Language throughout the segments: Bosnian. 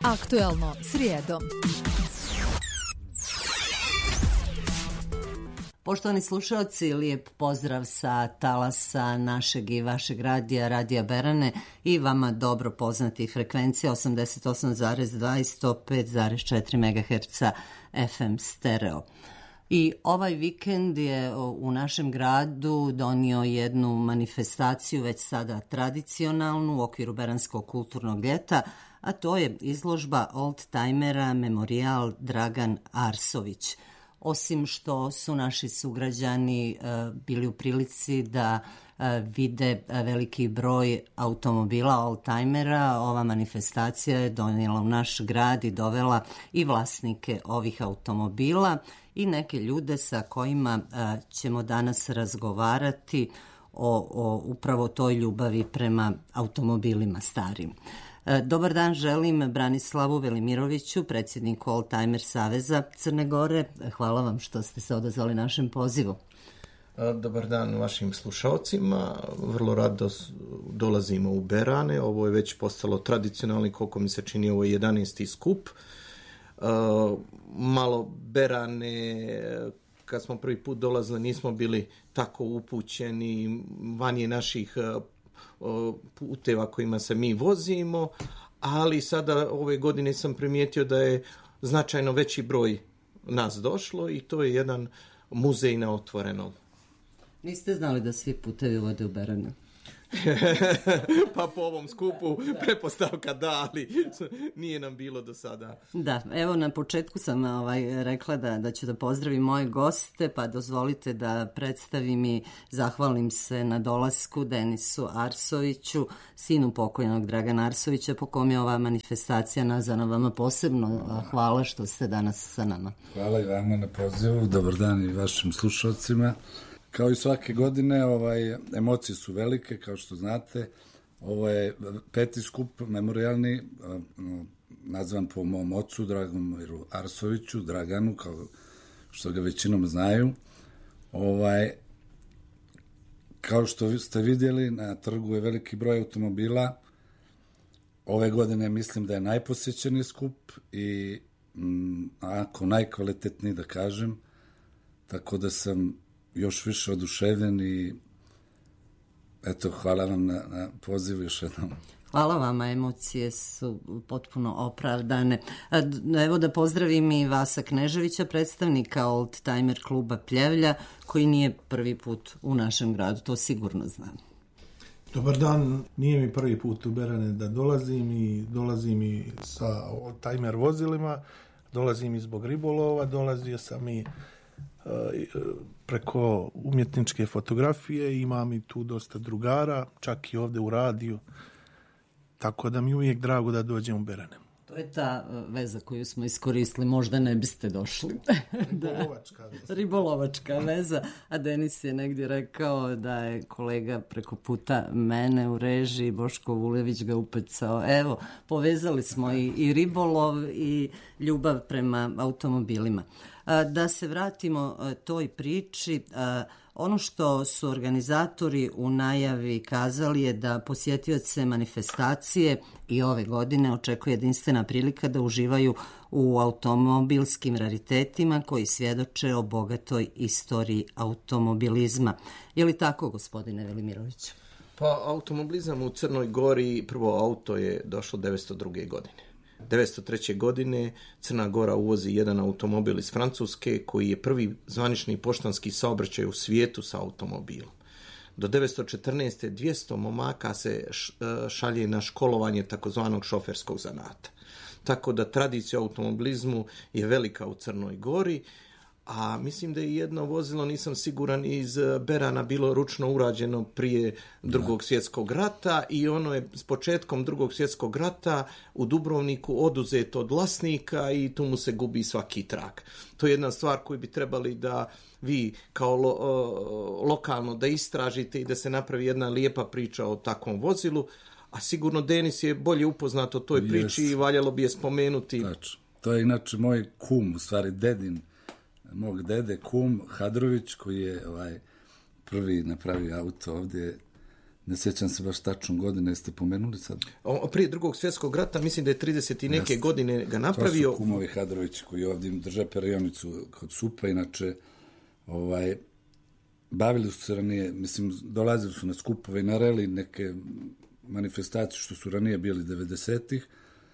Aktuelno srijedom. Poštovani slušalci, lijep pozdrav sa talasa našeg i vašeg radija, Radija Berane i vama dobro poznati frekvencija 88,2 i 105,4 MHz FM stereo. I ovaj vikend je u našem gradu donio jednu manifestaciju, već sada tradicionalnu, u okviru Beranskog kulturnog ljeta, a to je izložba oldtimera Memorijal Dragan Arsović. Osim što su naši sugrađani bili u prilici da vide veliki broj automobila oldtimera, ova manifestacija je donijela u naš grad i dovela i vlasnike ovih automobila i neke ljude sa kojima ćemo danas razgovarati o upravo toj ljubavi prema automobilima starim. Dobar dan želim Branislavu Velimiroviću, predsjedniku Oldtimer Saveza Crne Gore. Hvala vam što ste se odazvali našem pozivu. Dobar dan vašim slušalcima. Vrlo rado dolazimo u Berane. Ovo je već postalo tradicionalni, koliko mi se čini, ovo je 11. skup. Malo Berane, kad smo prvi put dolazili, nismo bili tako upućeni, van je naših puteva kojima se mi vozimo, ali sada ove godine sam primijetio da je značajno veći broj nas došlo i to je jedan muzej na otvorenom. Niste znali da svi putevi vode u Beranu? Pa po ovom skupu pretpostavka da, ali nije nam bilo do sada. Da, evo na početku sam rekla da ću da pozdravim moje goste, pa dozvolite da predstavim i zahvalim se na dolasku Denisu Arsoviću, sinu pokojnog Dragana Arsovića, po kom je ova manifestacija nazvana. Vama posebno hvala što ste danas sa nama. Hvala i vama na pozivu, dobar dan i vašim slušalcima. Kao i svake godine, emocije su velike, kao što znate. Ovo je 5. skup memorijalni, nazvan po mom ocu, Dragomiru Arsoviću, Draganu, kao što ga većinom znaju. Kao što ste vidjeli, na trgu je veliki broj automobila. Ove godine mislim da je najposjećeniji skup i ako najkvalitetniji, da kažem, tako da sam još više oduševljen i eto, hvala vam na pozivu još jednom. Hvala vama, emocije su potpuno opravdane. Evo da pozdravim i Vasa Kneževića, predstavnika Oldtimer kluba Pljevlja, koji nije prvi put u našem gradu, to sigurno znam. Dobar dan, nije mi prvi put u Berane da dolazim i sa oldtimer vozilima, dolazim i zbog ribolova, dolazio sam i preko umjetničke fotografije, imam i tu dosta drugara, čak i ovdje u radiju, tako da mi je uvijek drago da dođem u Berane. To je ta veza koju smo iskoristili, možda ne biste došli. Ribolovačka veza, a Denis je negdje rekao da je kolega preko puta mene u režiji, Boško Vulević ga upecao. Evo, povezali smo i ribolov i ljubav prema automobilima. Da se vratimo toj priči, ono što su organizatori u najavi kazali je da posjetioce manifestacije i ove godine očekuje jedinstvena prilika da uživaju u automobilskim raritetima koji svjedoče o bogatoj istoriji automobilizma. Je li tako, gospodine Velimiroviću? Pa automobilizam u Crnoj Gori, prvo auto je došlo 902. godine. 1903. godine Crna Gora uvozi jedan automobil iz Francuske koji je prvi zvanični poštanski saobraćaj u svijetu sa automobilom. Do 1914. 200 momaka se šalje na školovanje takozvanog šoferskog zanata. Tako da tradicija u automobilizmu je velika u Crnoj Gori, a mislim da je jedno vozilo, nisam siguran, iz Berana bilo ručno urađeno prije Drugog svjetskog rata i ono je s početkom Drugog svjetskog rata u Dubrovniku oduzeto od vlasnika i tu mu se gubi svaki trag. To je jedna stvar koju bi trebali da vi kao lokalno da istražite i da se napravi jedna lijepa priča o takvom vozilu, a sigurno Denis je bolje upoznat o toj priči i valjalo bi je spomenuti. Tačno. To je inače moj kum, u stvari dedin, mog dede, kum Hadrović, koji je prvi napravio auto ovdje Ne sjećam se baš tačno godine, jeste pomenuli sad? Prije Drugog svjetskog rata, mislim da je 30 i neke godine ga napravio. To su kumovi Hadrovići koji ovdje drže perionicu kod Supa, inače bavili su se ranije, mislim, dolazili su na skupove i na reli neke manifestacije što su ranije bili 90-ih.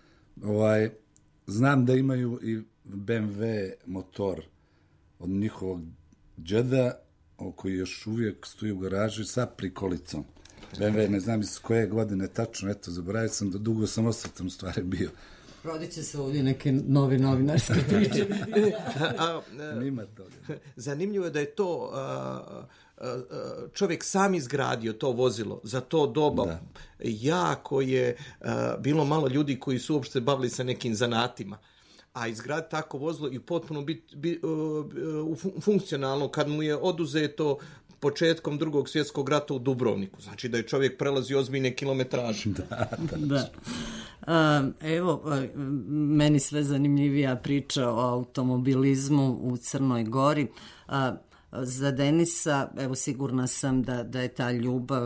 Znam da imaju i BMW motor od njihovog džeda, koji još uvijek stoji u garaži sa prikolicom. BMW, ne znam iz koje godine tačno, eto, zaboravio sam da dugo sam osvrtom stvari bio. Rodit će se ovdje neke nove novinarske priče. Nima toga. Zanimljivo je da je to čovjek sam izgradio to vozilo za to doba. Da. Jako je bilo malo ljudi koji su uopšte bavili sa nekim zanatima. A izgraditi tako vozilo i potpuno biti funkcionalno kad mu je oduzeto početkom Drugog svjetskog rata u Dubrovniku. Znači da je čovjek prelazio ozbiljne kilometraže. Da. Evo, meni sve zanimljivija priča o automobilizmu u Crnoj Gori. Za Denisa, evo sigurna sam da je ta ljubav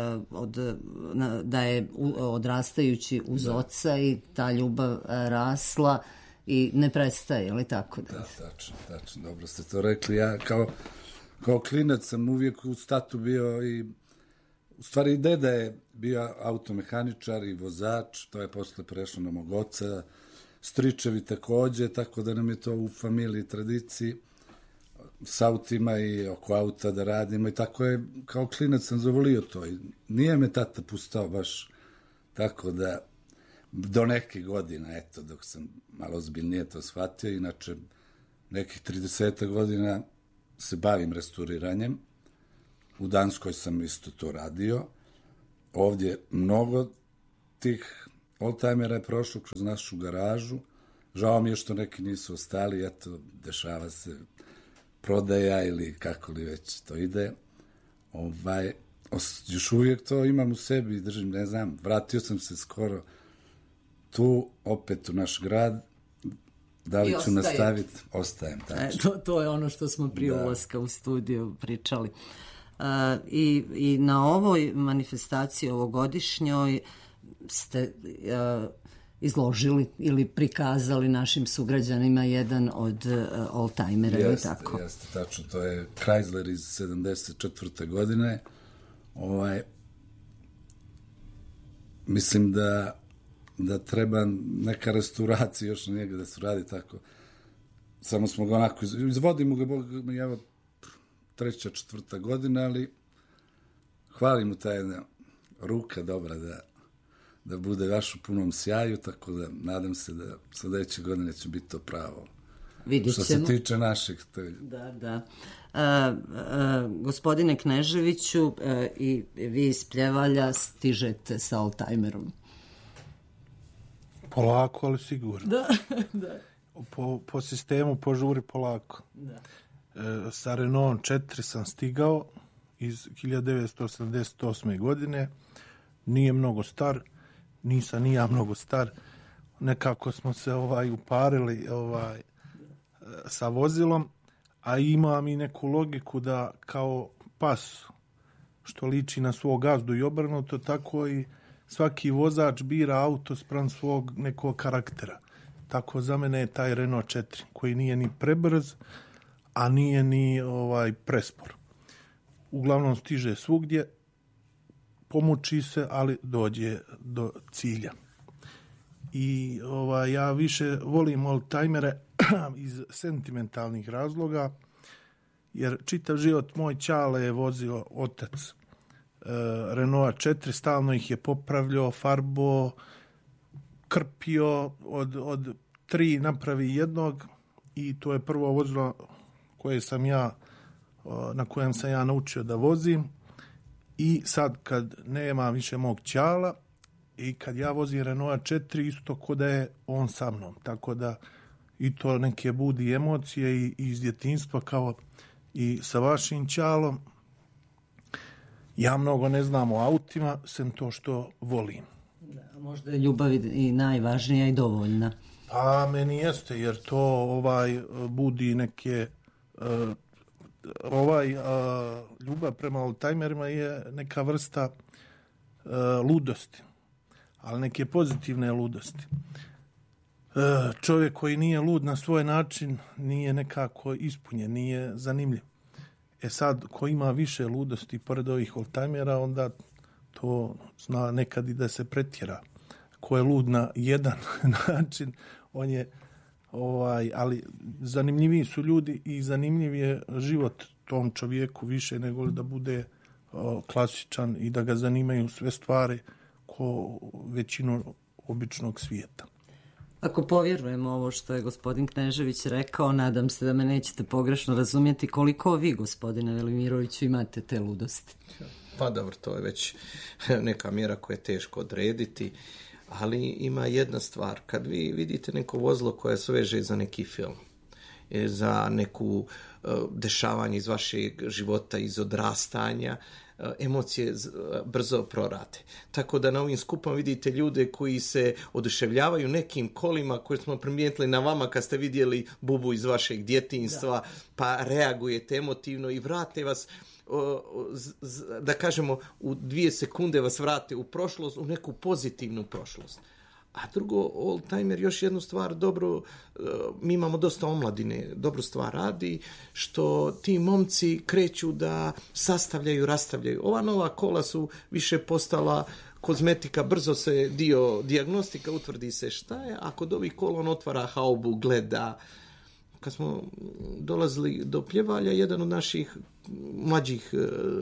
da je odrastajući uz oca i ta ljubav rasla i ne prestaje, je li tako? Da, tačno, dobro ste to rekli. Ja kao klinac sam uvijek u statu bio i u stvari i deda je bio automehaničar i vozač, to je posle prešlo na mog oca, stričevi također, tako da nam je to u familiji tradiciji s autima i oko auta da radimo i tako je, kao klinac sam zavolio to i nije me tata pustao baš tako da do neke godina, eto, dok sam malo ozbiljnije to shvatio, inače nekih 30 godina se bavim restauriranjem. U Danskoj sam isto to radio. Ovdje mnogo tih oldtimera je prošlo kroz našu garažu. Žao mi je što neki nisu ostali, eto, dešava se prodaja ili kako li već to ide. Još uvijek to imam u sebi i držim, ne znam, vratio sam se skoro tu, opet u naš grad. Da li ću nastaviti? Ostajem. To je ono što smo prije ulaska u studiju pričali. I na ovoj manifestaciji ovogodišnjoj ste izložili ili prikazali našim sugrađanima jedan od oldtimera, ili tako? Jeste, tačno. To je Chrysler iz 74. godine. Mislim da treba neka restauracija još na njega da se radi tako. Samo smo ga onako izvodimo ga, evo, 3. 4. godina, ali hvalim mu ta jedna ruka dobra da bude vaš u punom sjaju, tako da nadam se da sljedeće godine će biti to pravo. Vidjet ćemo. Što se tiče naših. Da. Gospodine Kneževiću, i vi iz Pljevalja stižete sa oldtimerom. Polako, ali sigurno. Da. Po sistemu požuri polako. Da. Sa Renault 4 sam stigao iz 1988. godine. Nije mnogo star, nisam ni ja mnogo star. Nekako smo se uparili sa vozilom, a imam i neku logiku da kao pas što liči na svog gazdu i obrnuto, tako i svaki vozač bira auto spram svog nekog karaktera. Tako za mene je taj Renault 4, koji nije ni prebrz, a nije ni prespor. Uglavnom stiže svugdje, pomuči se, ali dođe do cilja. I ja više volim oldtimere iz sentimentalnih razloga, jer čitav život moj ćale je vozio otac Renault 4, stalno ih je popravljao, farbo, krpio, od 3 napravi jednog, i to je prvo vozilo na kojem sam ja naučio da vozim. I sad kad nema više mog ćala i kad ja vozim Renault 4, isto ko da je on sa mnom, tako da i to neke budi emocije i iz djetinjstva, kao i sa vašim ćalom. Ja mnogo ne znam o autima, sem to što volim. Da, možda je ljubav i najvažnija i dovoljna. Pa meni jeste, jer to budi neke ljubav prema oldtimerima je neka vrsta ludosti, ali neke pozitivne ludosti. Čovjek koji nije lud na svoj način nije nekako ispunjen, nije zanimljiv. Sad, ko ima više ludosti pored ovih oldtimera, onda to zna nekad i da se pretjera. Ko je lud na jedan način, on je, ali zanimljiviji su ljudi i zanimljiv je život tom čovjeku više nego li da bude klasičan i da ga zanimaju sve stvari ko većinu običnog svijeta. Ako povjerujemo ovo što je gospodin Knežević rekao, nadam se da me nećete pogrešno razumjeti, koliko vi, gospodine Velimiroviću, imate te ludosti? Pa dobro, to je već neka mjera koja je teško odrediti, ali ima jedna stvar. Kad vi vidite neko vozilo koje se veže za neki film, za neku dešavanje iz vašeg života, iz odrastanja, emocije brzo prorade. Tako da na ovim skupama vidite ljude koji se oduševljavaju nekim kolima koje smo primijetili na vama kad ste vidjeli bubu iz vašeg djetinjstva, pa reagujete emotivno i vrate vas, da kažemo, u 2 sekunde vas vrate u prošlost, u neku pozitivnu prošlost. A drugo, oldtimer, još jednu stvar dobro, mi imamo dosta omladine, dobru stvar radi, što ti momci kreću da sastavljaju, rastavljaju. Ova nova kola su više postala kozmetika, brzo se dio dijagnostika, utvrdi se šta je, a kod ovih kola on otvara haubu, gleda. Kad smo dolazili do Pljevalja, jedan od naših mlađih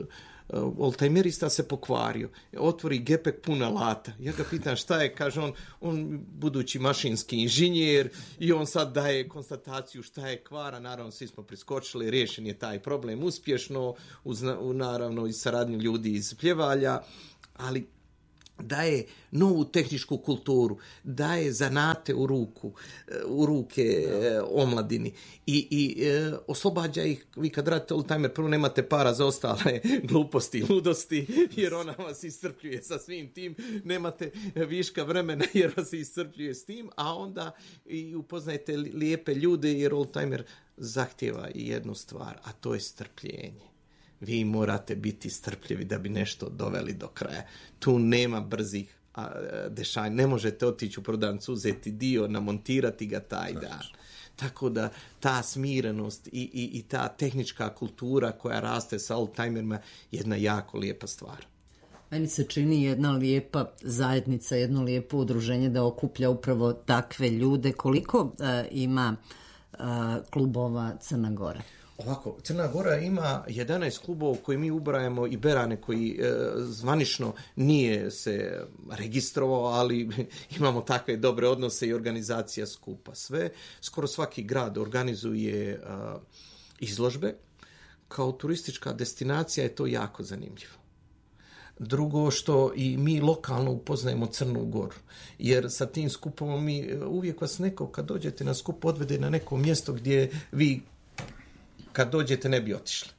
oldtimerista se pokvario. Otvori gepek pun alata. Ja ga pitam šta je, kaže on budući mašinski inženjer i on sad daje konstataciju šta je kvara. Naravno, svi smo priskočili, riješen je taj problem uspješno, naravno i saradnju ljudi iz Pljevalja, ali daje novu tehničku kulturu, daje zanate u ruke omladini i oslobađa ih. Vi kad radite oldtimer, prvo nemate para za ostale gluposti i ludosti, jer ona vas iscrpljuje sa svim tim, nemate viška vremena jer vas iscrpljuje s tim, a onda i upoznajete lijepe ljude, jer oldtimer zahtjeva i jednu stvar, a to je strpljenje. Vi morate biti strpljivi da bi nešto doveli do kraja. Tu nema brzih dešanja. Ne možete otići u prodavnicu, uzeti dio, namontirati ga taj dan. Tako da ta smirenost i ta tehnička kultura koja raste sa oldtimerima je jedna jako lijepa stvar. Meni se čini jedna lijepa zajednica, jedno lijepo udruženje da okuplja upravo takve ljude. Koliko ima klubova Crna Gora? Ovako, Crna Gora ima 11 klubova koji mi ubrajamo i Berane koji zvanično nije se registrovao, ali imamo takve dobre odnose i organizacija skupa. Skoro svaki grad organizuje izložbe. Kao turistička destinacija je to jako zanimljivo. Drugo, što i mi lokalno upoznajemo Crnu Goru, jer sa tim skupom uvijek vas neko kad dođete na skup odvede na neko mjesto gdje vi kad dođete ne bi otišli.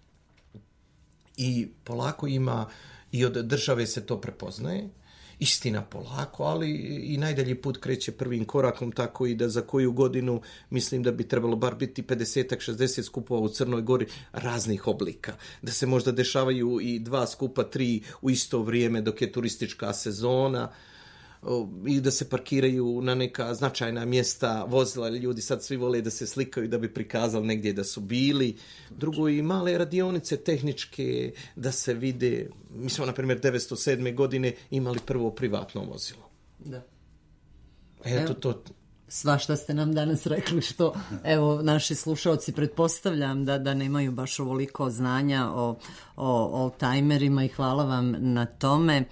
I polako ima, i od države se to prepoznaje, istina polako, ali i najdalji put kreće prvim korakom, tako i da za koju godinu mislim da bi trebalo bar biti 50-60 skupova u Crnoj Gori raznih oblika. Da se možda dešavaju i 2 skupa, 3 u isto vrijeme dok je turistička sezona, i da se parkiraju na neka značajna mjesta vozila, ljudi sad svi vole da se slikaju da bi prikazali negdje da su bili. Drugo, i male radionice tehničke da se vide. Mi smo, na primjer, 1907. godine imali prvo privatno vozilo. Da. Eto to. Svašta ste nam danas rekli, što evo naši slušalci pretpostavljam da nemaju baš ovoliko znanja o oldtimerima i hvala vam na tome.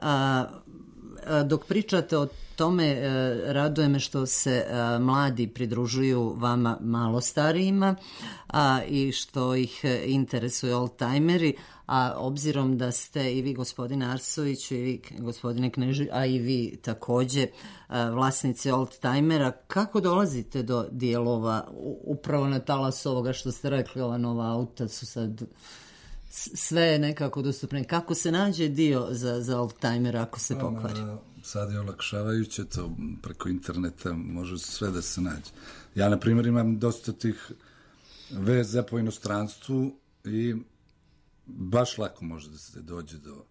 Dok pričate o tome, raduje me što se mladi pridružuju vama malo starijima i što ih interesuju oldtimeri, a obzirom da ste i vi, gospodine Arsoviću, i vi, gospodine Knežević, a i vi također vlasnici oldtimera, kako dolazite do dijelova upravo na talas ovoga što ste rekli, ova nova auta su sad sve je nekako dostupne. Kako se nađe dio za oldtimer ako se pokvari? Sad je olakšavajuće to, preko interneta može sve da se nađe. Ja, na primjer, imam dosta tih veza po inostranstvu i baš lako može da se dođe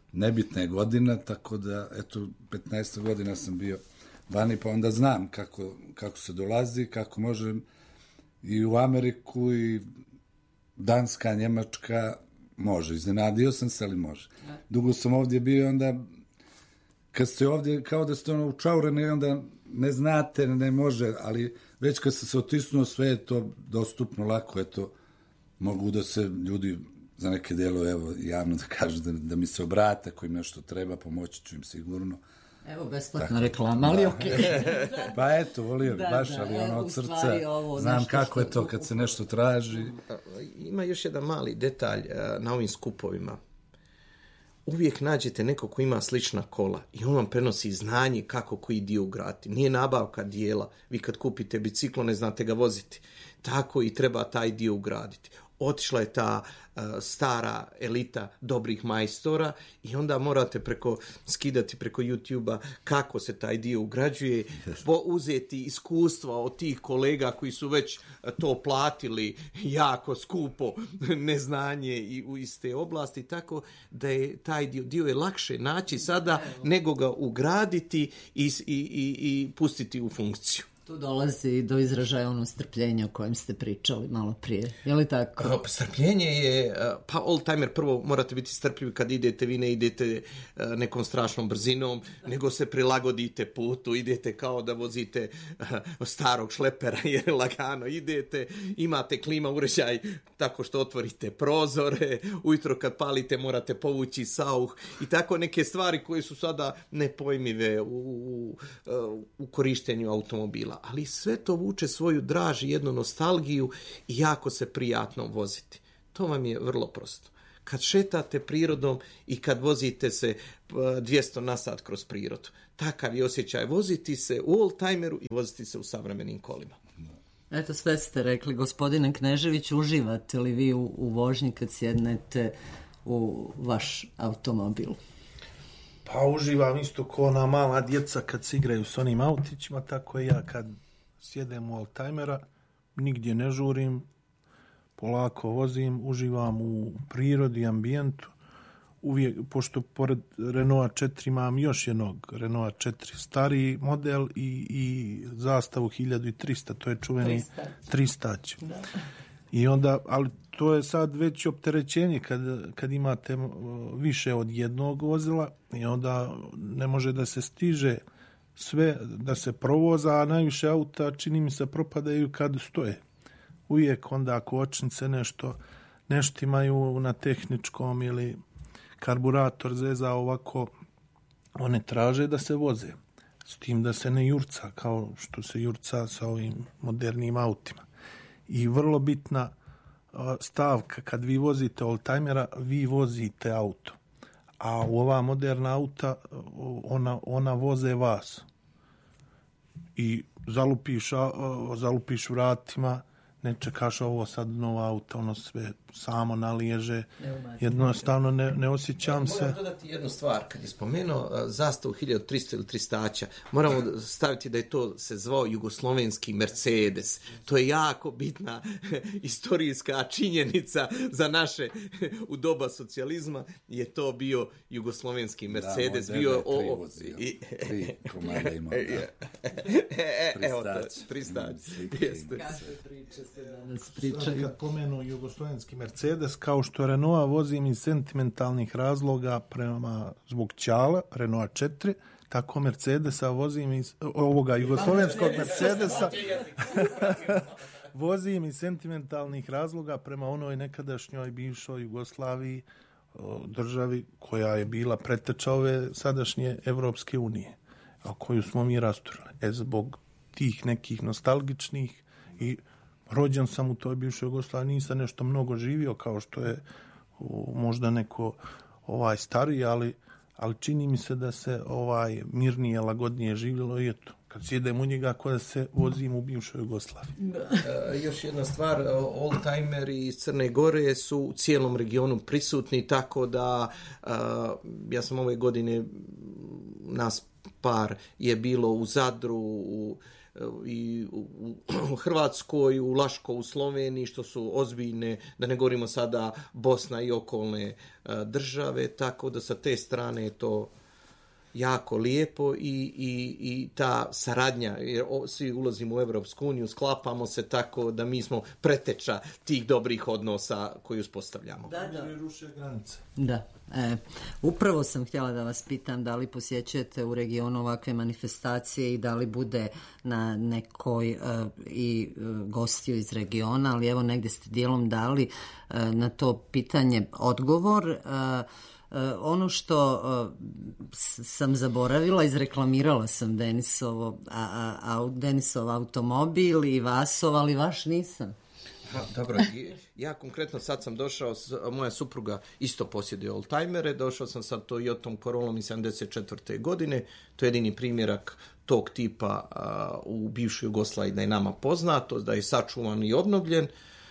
nebitna je godina, tako da, eto, 15 godina sam bio vani, pa onda znam kako se dolazi, kako može i u Ameriku, i Danska, Njemačka, može. Iznenadio sam se, ali može. Dugo sam ovdje bio, onda kad ste ovdje, kao da ste učaureni, onda ne znate, ne može, ali već kad se otisnuo, sve je to dostupno, lako je to. Mogu da se ljudi za neke delove, evo, javno da kažu da mi se obrate, ako im nešto treba, pomoći ću im sigurno. Evo, besplatna reklama, ali okej. Pa eto, volio bi baš, ali ono od srca, znam kako je to kad se nešto traži. Ima još jedan mali detalj na ovim skupovima. Uvijek nađete neko ko ima slična kola i on vam prenosi znanje kako koji dio ugraditi. Nije nabavka dijela. Vi kad kupite biciklo ne znate ga voziti. Tako i treba taj dio ugraditi. Otišla je ta stara elita dobrih majstora i onda morate skidati preko YouTube-a kako se taj dio ugrađuje, uzeti iskustva od tih kolega koji su već to platili jako skupo neznanje iz te oblasti, tako da je taj dio je lakše naći sada nego ga ugraditi i pustiti u funkciju. Tu dolazi do izražaja ono strpljenje o kojem ste pričali malo prije. Je li tako? Strpljenje je, pa oldtimer prvo morate biti strpljivi kad idete, vi ne idete nekom strašnom brzinom, nego se prilagodite putu, idete kao da vozite starog šlepera jer lagano idete, imate klima uređaj tako što otvorite prozore, ujutro kad palite morate povući sauh i tako neke stvari koje su sada nepojmive u korištenju automobila. Ali sve to vuče svoju draž i jednu nostalgiju i jako se prijatno voziti. To vam je vrlo prosto. Kad šetate prirodom i kad vozite se 200 na sat kroz prirodu, takav je osjećaj voziti se u oldtimeru i voziti se u savremenim kolima. Eto, sve ste rekli, gospodine Knežević, uživate li vi u vožnji kad sjednete u vaš automobil? Pa uživam isto ko ona mala djeca kad se igraju s onim autićima, tako i ja kad sjedem u oldtimera, nigdje ne žurim, polako vozim, uživam u prirodi, ambijentu. Uvijek, pošto pored Renaulta 4 imam još jednog Renaulta 4 stariji model i zastavu 1300, to je čuveni 300. Da. I onda, ali to je sad već opterećenje kad imate više od jednog vozila i onda ne može da se stiže sve, da se provoza, a najviše auta čini mi se propadaju kad stoje. Uvijek onda kočnice nešto imaju na tehničkom ili karburator zeza ovako, one traže da se voze. S tim da se ne jurca kao što se jurca sa ovim modernim autima. I vrlo bitna stavka, kad vi vozite oldtimera, vi vozite auto. A u ova moderna auta, ona voze vas. I zalupiš vratima, ne čekaš ovo sad nova auto, ono sve samo naliježe. Jednostavno ne osjećam se. Moram dodati jednu stvar, kad je spomenuo zastavu 1300 ili 300, moramo staviti da je to se zvao jugoslovenski Mercedes. To je jako bitna istorijska činjenica za naše u doba socijalizma, je to bio jugoslovenski Mercedes. Da, bio tri komada imao. Evo to, 300. Kakve priče se danas pričaju. Kad pomenu jugoslovenski Mercedes, kao što Renaulta vozim iz sentimentalnih razloga zbog ćala, Renaulta 4, tako Mercedesa vozim iz ovoga jugoslovenskog Mercedesa vozim iz sentimentalnih razloga prema onoj nekadašnjoj bivšoj Jugoslaviji, državi koja je bila preteča ove sadašnje Evropske unije, a koju smo mi rasturili. Zbog tih nekih nostalgičnih i rođen sam u toj bivšoj Jugoslaviji, nisam nešto mnogo živio kao što je možda neko stariji, ali čini mi se da se mirnije, lagodnije živjelo i eto, kad sjedem u njega kao da se vozim u bivšoj Jugoslaviji. Još jedna stvar, oldtimeri iz Crne Gore su u cijelom regionu prisutni, tako da ja sam ove godine, nas par je bilo u Zadru, i u Hrvatskoj, u Laško, u Sloveniji, što su ozbiljne, da ne govorimo sada Bosna i okolne države, tako da sa te strane je to jako lijepo i ta saradnja, jer svi ulazimo u Evropsku uniju, sklapamo se tako da mi smo preteča tih dobrih odnosa koji uspostavljamo. Da. Ruše granice. Da. Upravo sam htjela da vas pitam da li posjećujete u regionu ovakve manifestacije i da li bude na nekoj i gostiju iz regiona, ali evo negdje ste dijelom dali na to pitanje odgovor. Ono što sam zaboravila, izreklamirala sam Denisov automobil i Vasov, ali vaš nisam. Dobro, ja konkretno sad sam došao, moja supruga isto posjeduje oldtimere, došao sam sa Toyotom Corollom iz 74. godine, to je jedini primjerak tog tipa u bivšoj Jugoslaviji da je nama poznato, da je sačuvan i obnovljen.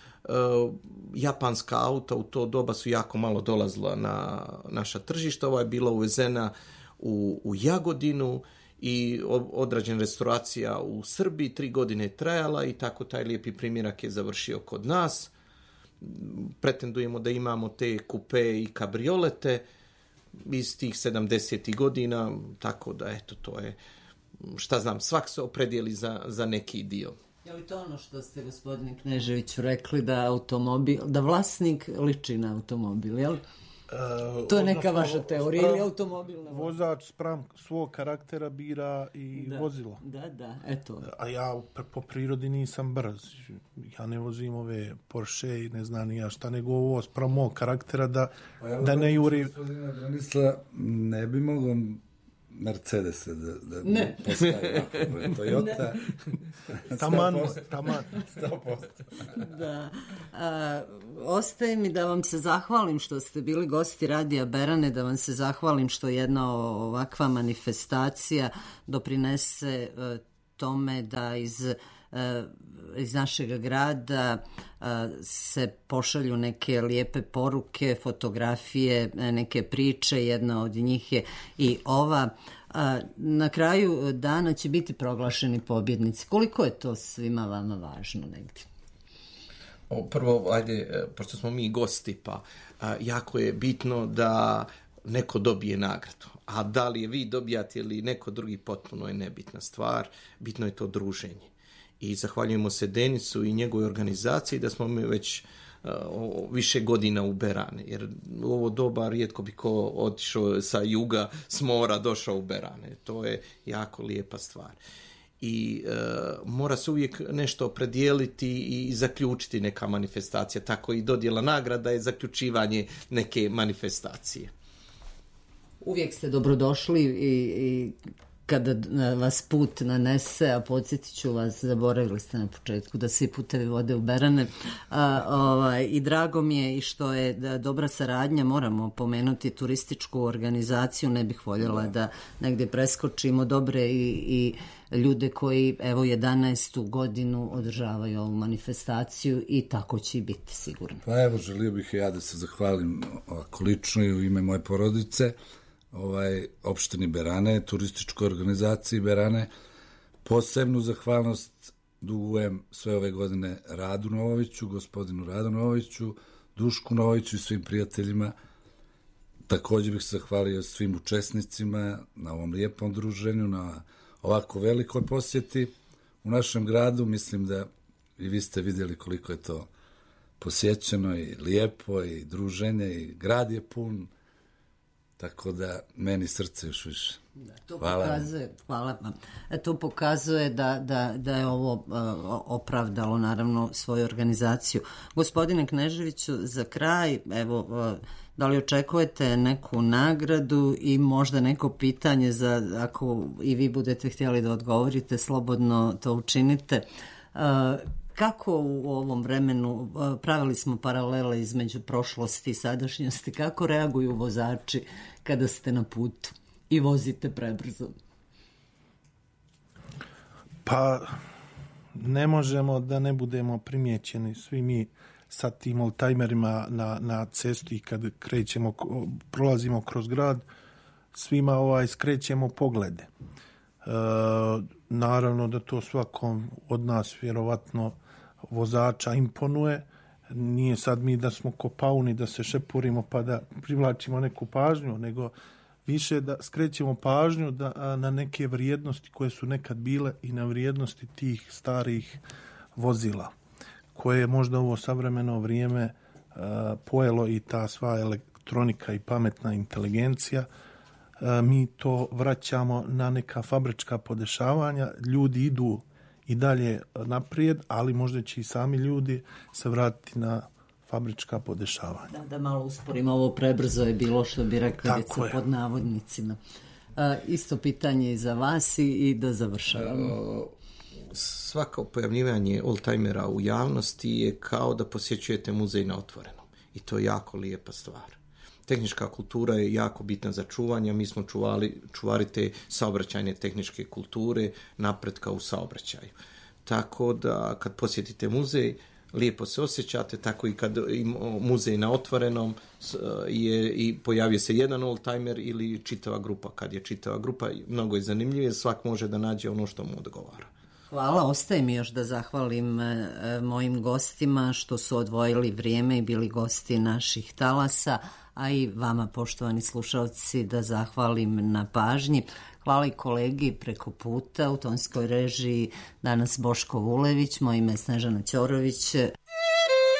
Japanska auta u to doba su jako malo dolazila na naša tržišta, ova je bila uvezena u Jagodinu i odrađena restauracija u Srbiji, 3 godine je trajala i tako taj lijepi primjerak je završio kod nas. Pretendujemo da imamo te kupe i kabriolete iz tih 70. godina, tako da eto to je, šta znam, svak se opredijeli za neki dio. Je li to ono što ste, gospodine Kneževiću, rekli da vlasnik liči na automobil, jel? To je neka vaša teorija ili automobil? Vozač spram svog karaktera bira i vozilo. Da, eto. A ja po prirodi nisam brz. Ja ne vozim ove Porsche i ne znam ni ja šta, nego ovo spram mog karaktera da ne juri. Branislav, ne bi mogao Mercedes da postavi ovako, Toyota. Taman. 100%. Da. Ostaje mi da vam se zahvalim što ste bili gosti Radija Berane, da vam se zahvalim što jedna ovakva manifestacija doprinese tome da iz našeg grada se pošalju neke lijepe poruke, fotografije, neke priče, jedna od njih je i ova. Na kraju dana će biti proglašeni pobjednici. Koliko je to svima vama važno negdje? Prvo, ajde, pošto smo mi gosti, pa jako je bitno da neko dobije nagradu. A da li je vi dobijate ili neko drugi, potpuno je nebitna stvar. Bitno je to druženje. I zahvaljujemo se Denisu i njegovoj organizaciji da smo mi već više godina u Berane, jer u ovo doba rijetko bi ko otišao sa juga, s mora, došao u Berane. To je jako lijepa stvar. I mora se uvijek nešto opredijeliti i zaključiti neka manifestacija. Tako i dodjela nagrada je zaključivanje neke manifestacije. Uvijek ste dobrodošli i kada vas put nanese, a podsjetit ću vas, zaboravili ste na početku da svi putevi vode u Berane, i drago mi je i što je dobra saradnja, moramo pomenuti turističku organizaciju, ne bih voljela da negdje preskočimo dobre i ljude koji evo 11. godinu održavaju ovu manifestaciju i tako će i biti sigurno. Pa evo, želio bih ja da se zahvalim ovako lično i u ime moje porodice, opštini Berane, turističkoj organizaciji Berane. Posebnu zahvalnost dugujem sve ove godine Radu Novoviću, gospodinu Radu Novoviću, Dušku Novoviću i svim prijateljima. Također bih se zahvalio svim učesnicima na ovom lijepom druženju, na ovako velikoj posjeti u našem gradu. Mislim da i vi ste vidjeli koliko je to posjećeno i lijepo i druženje i grad je pun. Tako da meni srce još više. Hvala vam. To pokazuje da je ovo opravdalo naravno svoju organizaciju. Gospodine Kneževiću, za kraj, evo, da li očekujete neku nagradu i možda neko pitanje ako i vi budete htjeli da odgovorite, slobodno to učinite. Kako u ovom vremenu, pravili smo paralele između prošlosti i sadašnjosti, kako reaguju vozači kada ste na putu i vozite prebrzo? Pa ne možemo da ne budemo primijećeni svi mi sa tim oldtimerima na cestu i kad prolazimo kroz grad, svima skrećemo poglede. naravno da to svakom od nas vjerovatno vozača imponuje. Nije sad mi da smo ko pauni, da se šepurimo pa da privlačimo neku pažnju, nego više da skrećemo pažnju na neke vrijednosti koje su nekad bile i na vrijednosti tih starih vozila, koje je možda ovo savremeno vrijeme pojelo i ta sva elektronika i pametna inteligencija. Mi to vraćamo na neka fabrička podešavanja, ljudi idu i dalje naprijed, ali možda će i sami ljudi se vratiti na fabrička podešavanja. Da malo usporimo, ovo prebrzo je bilo, što bi rekli pod navodnicima. Isto pitanje i za vas i da završavamo. Svako pojavljivanje oldtimera u javnosti je kao da posjećujete muzej na otvorenom. I to je jako lijepa stvar. Tehnička kultura je jako bitna za čuvanje. Mi smo čuvari te saobraćajne tehničke kulture, napretka u saobraćaju. Tako da kad posjetite muzej, lijepo se osjećate, tako i kad muzej na otvorenom i pojavio se jedan oldtimer ili čitava grupa. Kad je čitava grupa, mnogo je zanimljivije, svak može da nađe ono što mu odgovara. Hvala, ostaje mi još da zahvalim mojim gostima što su odvojili vrijeme i bili gosti naših talasa, a i vama, poštovani slušalci, da zahvalim na pažnji. Hvala i kolegi preko puta u tonskoj režiji, danas Boško Vulević, moje ime je Snežana Ćorović.